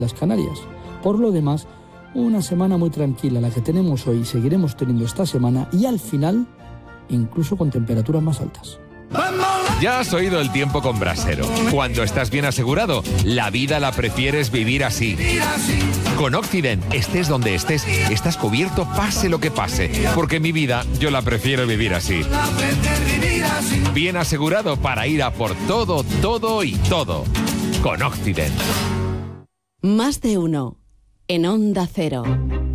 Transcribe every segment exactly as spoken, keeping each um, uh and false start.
las Canarias. Por lo demás, una semana muy tranquila la que tenemos hoy y seguiremos teniendo esta semana, y al final, incluso con temperaturas más altas. Ya has oído el tiempo con Brasero. Cuando estás bien asegurado, la vida la prefieres vivir así. Con Occident, estés donde estés, estás cubierto pase lo que pase. Porque mi vida, yo la prefiero vivir así. Bien asegurado para ir a por todo, todo y todo. Con Occident. Más de uno. En Onda Cero.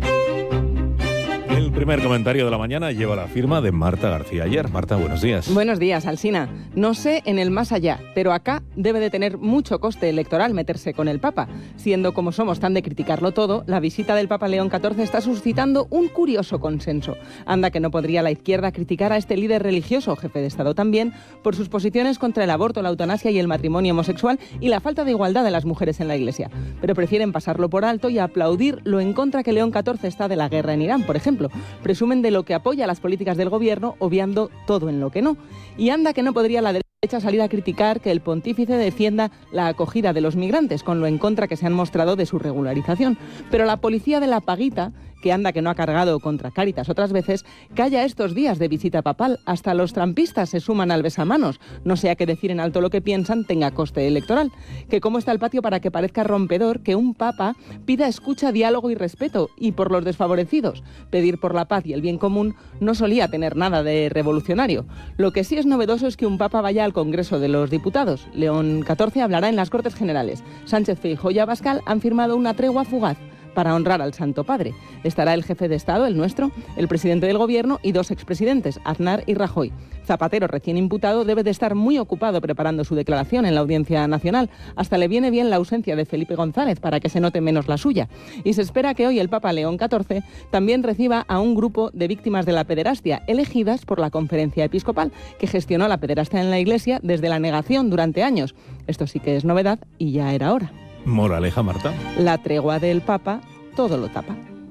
El primer comentario de la mañana lleva la firma de Marta García Ayer. Marta, buenos días. Buenos días, Alsina. No sé en el más allá, pero acá debe de tener mucho coste electoral meterse con el Papa. Siendo como somos tan de criticarlo todo, la visita del Papa León catorce está suscitando un curioso consenso. Anda que no podría la izquierda criticar a este líder religioso, jefe de Estado también, por sus posiciones contra el aborto, la eutanasia y el matrimonio homosexual y la falta de igualdad de las mujeres en la Iglesia. Pero prefieren pasarlo por alto y aplaudir lo en contra que León catorce está de la guerra en Irán, por ejemplo. Presumen de lo que apoya las políticas del gobierno, obviando todo en lo que no. Y anda que no podría la derecha salir a criticar que el pontífice defienda la acogida de los migrantes, con lo en contra que se han mostrado de su regularización. Pero la policía de la paguita, que anda que no ha cargado contra Cáritas otras veces, calla estos días de visita papal. Hasta los trampistas se suman al besamanos, no sea que decir en alto lo que piensan tenga coste electoral. Que cómo está el patio para que parezca rompedor que un papa pida escucha, diálogo y respeto, y por los desfavorecidos. Pedir por la paz y el bien común no solía tener nada de revolucionario. Lo que sí es novedoso es que un papa vaya al Congreso de los Diputados. León catorce hablará en las Cortes Generales. Sánchez, Feijóo y Abascal han firmado una tregua fugaz para honrar al Santo Padre. Estará el jefe de Estado, el nuestro, el presidente del Gobierno y dos expresidentes, Aznar y Rajoy. Zapatero, recién imputado, debe de estar muy ocupado preparando su declaración en la Audiencia Nacional. Hasta le viene bien la ausencia de Felipe González para que se note menos la suya. Y se espera que hoy el Papa León catorce también reciba a un grupo de víctimas de la pederastia, elegidas por la Conferencia Episcopal, que gestionó la pederastia en la Iglesia desde la negación durante años. Esto sí que es novedad y ya era hora. Moraleja, Marta. La tregua del Papa todo lo tapa.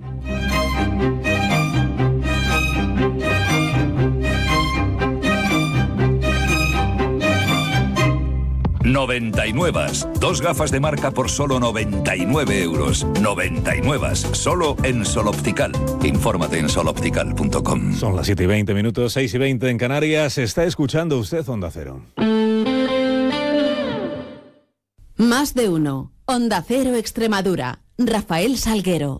noventa y nueve. Dos gafas de marca por solo noventa y nueve euros. noventa y nueve. Solo en Sol Optical. Infórmate en sol optical punto com. Son las siete y veinte minutos, seis y veinte en Canarias. Está escuchando usted Onda Cero. Más de uno. Onda Cero Extremadura. Rafael Salguero.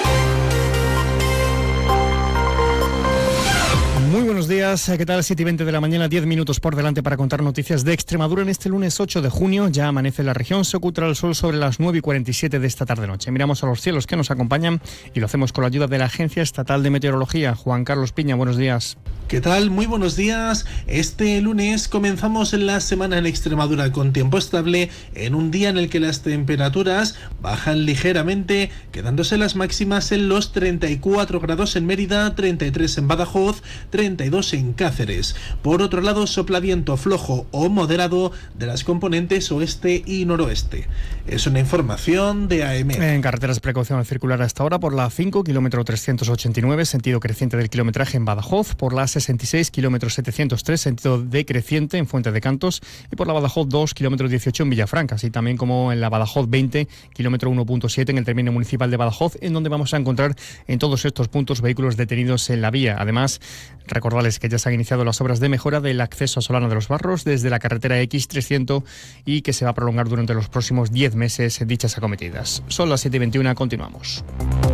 Muy buenos días, ¿qué tal? siete y veinte de la mañana, diez minutos por delante para contar noticias de Extremadura en este lunes ocho de junio. Ya amanece la región, se oculta el sol sobre las nueve y cuarenta y siete de esta tarde-noche. Miramos a los cielos que nos acompañan y lo hacemos con la ayuda de la Agencia Estatal de Meteorología. Juan Carlos Piña, buenos días. ¿Qué tal? Muy buenos días. Este lunes comenzamos la semana en Extremadura con tiempo estable, en un día en el que las temperaturas bajan ligeramente, quedándose las máximas en los treinta y cuatro grados en Mérida, treinta y tres en Badajoz, treinta y dos en Cáceres. Por otro lado, sopla viento flojo o moderado de las componentes oeste y noroeste. Es una información de A M. En carreteras, precaución al circular a esta hora por la cinco, kilómetro trescientos ochenta y nueve, sentido creciente del kilometraje en Badajoz, por la sesenta y seis, kilómetro setecientos tres, sentido decreciente en Fuente de Cantos, y por la Badajoz dos, kilómetro dieciocho en Villafranca, así también como en la Badajoz veinte, kilómetro uno punto siete en el término municipal de Badajoz, en donde vamos a encontrar en todos estos puntos vehículos detenidos en la vía. Además, recordarles que ya se han iniciado las obras de mejora del acceso a Solana de los Barros desde la carretera equis trescientos y que se va a prolongar durante los próximos diez meses dichas acometidas. Son las siete y veintiuno, continuamos.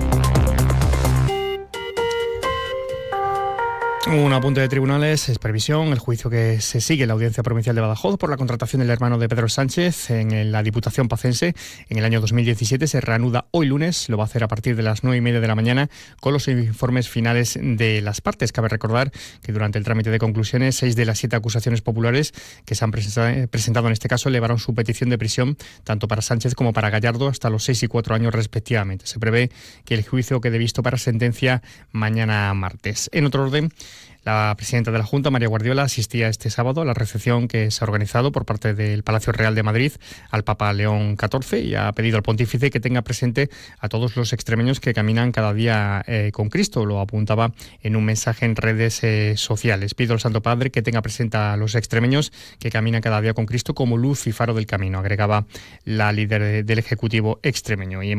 Un apunte de tribunales, es previsión, el juicio que se sigue en la Audiencia Provincial de Badajoz por la contratación del hermano de Pedro Sánchez en la Diputación Pacense en el año dos mil diecisiete se reanuda hoy lunes, lo va a hacer a partir de las nueve y media de la mañana con los informes finales de las partes. Cabe recordar que durante el trámite de conclusiones, seis de las siete acusaciones populares que se han presentado en este caso elevaron su petición de prisión tanto para Sánchez como para Gallardo hasta los seis y cuatro años respectivamente. Se prevé que el juicio quede visto para sentencia mañana martes. En otro orden, La presidenta de la Junta, María Guardiola, asistía este sábado a la recepción que se ha organizado por parte del Palacio Real de Madrid al Papa León catorce y ha pedido al pontífice que tenga presente a todos los extremeños que caminan cada día eh, con Cristo. Lo apuntaba en un mensaje en redes eh, sociales. Pido al Santo Padre que tenga presente a los extremeños que caminan cada día con Cristo como luz y faro del camino, agregaba la líder del Ejecutivo extremeño. Y